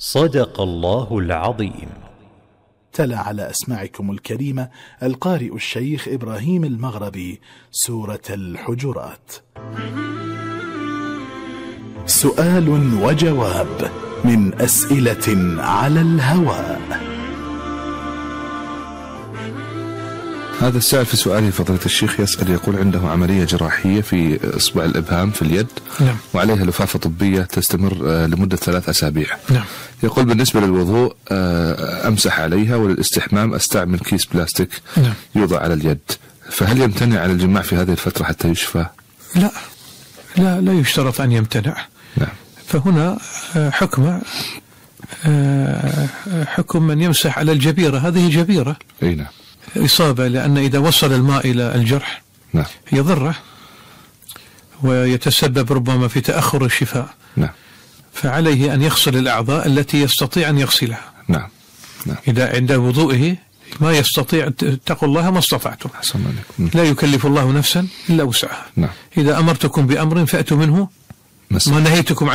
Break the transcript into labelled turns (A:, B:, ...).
A: صدق الله العظيم.
B: تلا على أسماعكم الكريمة القارئ الشيخ إبراهيم المغربي سورة الحجرات. سؤال وجواب من أسئلة على الهواء.
C: هذا السائل في سؤاله فضيلة الشيخ يسأل، يقول عنده عملية جراحية في إصبع الإبهام في اليد.
D: نعم.
C: وعليها لفافة طبية تستمر لمدة 3 أسابيع.
D: نعم.
C: يقول بالنسبة للوضوء أمسح عليها، وللاستحمام أستعمل كيس بلاستيك.
D: نعم.
C: يوضع على اليد، فهل يمتنع عن الجماع في هذه الفترة حتى يشفى؟
D: لا يشترط أن يمتنع.
C: نعم.
D: فهنا حكم من يمسح على الجبيرة، هذه جبيرة.
C: أي نعم.
D: إصابة، لأن إذا وصل الماء إلى الجرح
C: نعم
D: يضره ويتسبب ربما في تأخر الشفاء.
C: نعم.
D: فعليه أن يغسل الأعضاء التي يستطيع أن يغسلها.
C: نعم.
D: إذا عند وضوئه ما يستطيع، اتقوا الله ما استطعتم، لا يكلف الله نفسا إلا وسعها.
C: نعم.
D: إذا أمرتكم بأمر فأتوا منه ما نهيتكم